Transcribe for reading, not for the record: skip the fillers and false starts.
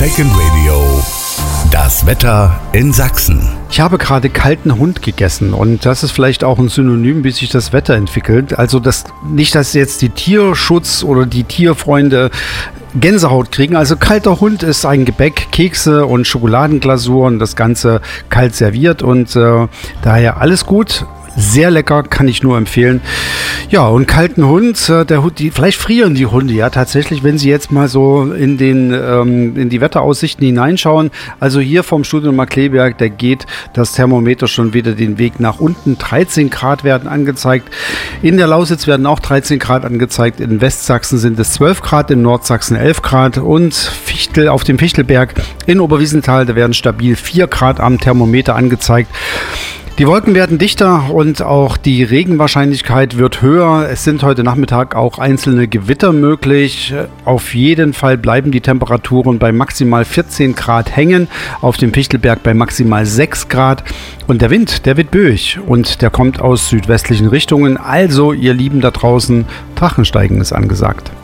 Second Radio. Das Wetter in Sachsen. Ich habe gerade kalten Hund gegessen und das ist vielleicht auch ein Synonym, wie sich das Wetter entwickelt. Also nicht, dass jetzt die Tierschutz- oder die Tierfreunde Gänsehaut kriegen. Also kalter Hund ist ein Gebäck, Kekse und Schokoladenglasur und das Ganze kalt serviert und daher alles gut. Sehr lecker, kann ich nur empfehlen. Ja, und kalten Hund, vielleicht frieren die Hunde ja tatsächlich, wenn sie jetzt mal so in die Wetteraussichten hineinschauen. Also hier vom Studio Markkleeberg, da geht das Thermometer schon wieder den Weg nach unten. 13 Grad werden angezeigt. In der Lausitz werden auch 13 Grad angezeigt. In Westsachsen sind es 12 Grad, in Nordsachsen 11 Grad und auf dem Fichtelberg in Oberwiesenthal, da werden stabil 4 Grad am Thermometer angezeigt. Die Wolken werden dichter und auch die Regenwahrscheinlichkeit wird höher. Es sind heute Nachmittag auch einzelne Gewitter möglich. Auf jeden Fall bleiben die Temperaturen bei maximal 14 Grad hängen, auf dem Fichtelberg bei maximal 6 Grad. Und der Wind, der wird böig und der kommt aus südwestlichen Richtungen. Also, ihr Lieben da draußen, Drachensteigen ist angesagt.